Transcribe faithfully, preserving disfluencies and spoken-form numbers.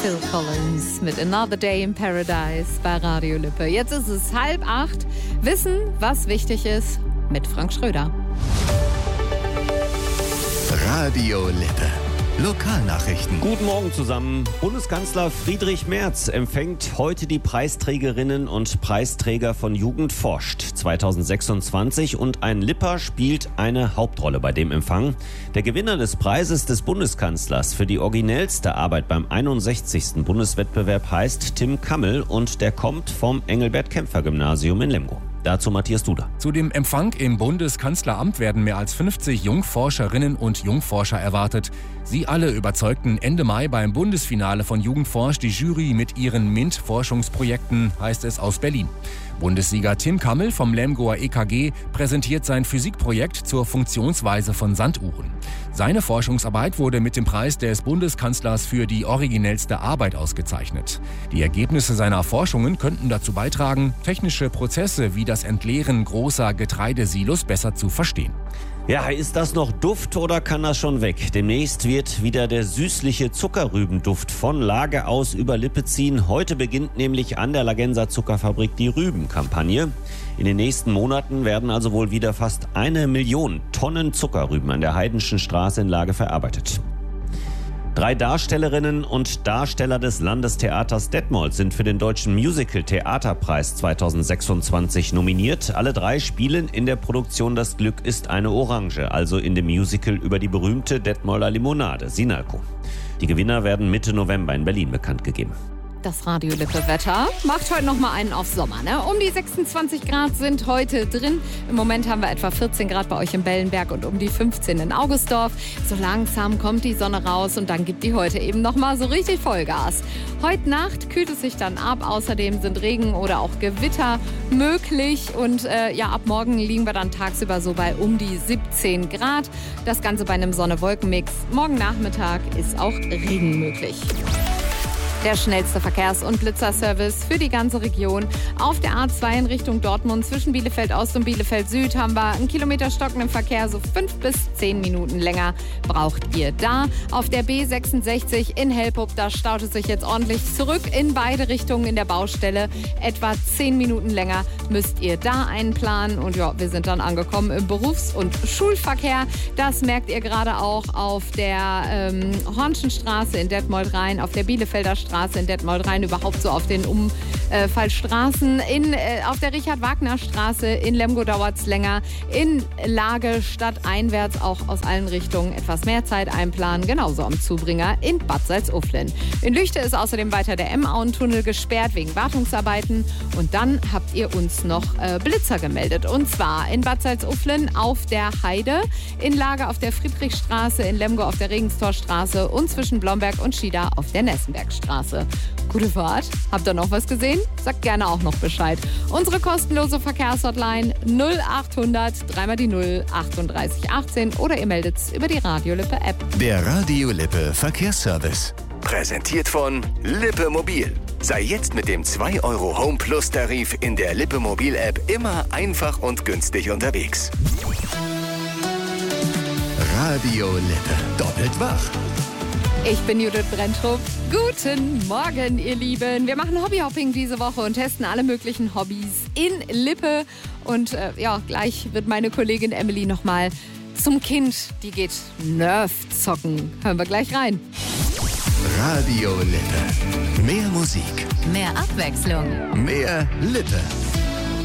Phil Collins mit Another Day in Paradise bei Radio Lippe. Jetzt ist es halb acht. Wissen, was wichtig ist, mit Frank Schröder. Radio Lippe. Lokalnachrichten. Guten Morgen zusammen. Bundeskanzler Friedrich Merz empfängt heute die Preisträgerinnen und Preisträger von Jugend forscht zwanzig sechsundzwanzig und ein Lipper spielt eine Hauptrolle bei dem Empfang. Der Gewinner des Preises des Bundeskanzlers für die originellste Arbeit beim einundsechzigsten Bundeswettbewerb heißt Tim Kammel und der kommt vom Engelbert-Kämpfer-Gymnasium in Lemgo. Dazu Matthias Duda. Zu dem Empfang im Bundeskanzleramt werden mehr als fünfzig Jungforscherinnen und Jungforscher erwartet. Sie alle überzeugten Ende Mai beim Bundesfinale von Jugendforsch die Jury mit ihren MINT-Forschungsprojekten, heißt es aus Berlin. Bundessieger Tim Kammel vom Lemgoer E K G präsentiert sein Physikprojekt zur Funktionsweise von Sanduhren. Seine Forschungsarbeit wurde mit dem Preis des Bundeskanzlers für die originellste Arbeit ausgezeichnet. Die Ergebnisse seiner Forschungen könnten dazu beitragen, technische Prozesse wie das Entleeren großer Getreidesilos besser zu verstehen. Ja, ist das noch Duft oder kann das schon weg? Demnächst wird wieder der süßliche Zuckerrübenduft von Lage aus über Lippe ziehen. Heute beginnt nämlich an der Lagenser Zuckerfabrik die Rübenkampagne. In den nächsten Monaten werden also wohl wieder fast eine Million Tonnen Zuckerrüben an der Heidenschen Straße in Lage verarbeitet. Drei Darstellerinnen und Darsteller des Landestheaters Detmold sind für den Deutschen Musical-Theaterpreis zwanzig sechsundzwanzig nominiert. Alle drei spielen in der Produktion Das Glück ist eine Orange, also in dem Musical über die berühmte Detmolder Limonade, Sinalco. Die Gewinner werden Mitte November in Berlin bekannt gegeben. Das Radio Lippe Wetter macht heute noch mal einen auf Sommer. Ne? Um die sechsundzwanzig Grad sind heute drin. Im Moment haben wir etwa vierzehn Grad bei euch im Bellenberg und um die fünfzehn in Augustdorf. So langsam kommt die Sonne raus und dann gibt die heute eben noch mal so richtig Vollgas. Heute Nacht kühlt es sich dann ab. Außerdem sind Regen oder auch Gewitter möglich. Und äh, ja, ab morgen liegen wir dann tagsüber so bei um die siebzehn Grad. Das Ganze bei einem Sonne-Wolken-Mix. Morgen Nachmittag ist auch Regen möglich. Der schnellste Verkehrs- und Blitzerservice für die ganze Region. Auf der A zwei in Richtung Dortmund zwischen Bielefeld Ost und Bielefeld Süd haben wir einen Kilometer stockenden Verkehr, so fünf bis zehn Minuten länger braucht ihr da. Auf der B sechsundsechzig in Helpup, da staut es sich jetzt ordentlich zurück in beide Richtungen in der Baustelle. Etwa zehn Minuten länger müsst ihr da einplanen. Und ja, wir sind dann angekommen im Berufs- und Schulverkehr. Das merkt ihr gerade auch auf der ähm, Hornschenstraße in Detmold-Rhein, auf der Bielefelder Straße in Detmold-Rhein, überhaupt so auf den Umfallstraßen. In, äh, auf der Richard-Wagner-Straße in Lemgo dauert es länger. In Lage stadteinwärts auch aus allen Richtungen etwas mehr Zeit einplanen. Genauso am Zubringer in Bad Salzuflen. In Lüchte ist außerdem weiter der Emmauentunnel gesperrt wegen Wartungsarbeiten. Und dann habt ihr uns noch äh, Blitzer gemeldet. Und zwar in Bad Salzuflen auf der Heide, in Lage auf der Friedrichstraße, in Lemgo auf der Regenstorstraße und zwischen Blomberg und Schieder auf der Nessenbergstraße. Gute Fahrt. Habt ihr noch was gesehen? Sagt gerne auch noch Bescheid. Unsere kostenlose Verkehrshotline null achthundert drei mal die null achtunddreißig achtzehn oder ihr meldet's über die Radio Lippe App. Der Radio Lippe Verkehrsservice. Präsentiert von Lippe Mobil. Sei jetzt mit dem zwei Euro Home Plus Tarif in der Lippe Mobil App immer einfach und günstig unterwegs. Radio Lippe. Doppelt wach. Ich bin Judith Brenntrup. Guten Morgen, ihr Lieben. Wir machen Hobbyhopping diese Woche und testen alle möglichen Hobbys in Lippe. Und äh, ja, gleich wird meine Kollegin Emily nochmal zum Kind. Die geht Nerf zocken. Hören wir gleich rein. Radio Lippe. Mehr Musik. Mehr Abwechslung. Mehr Lippe.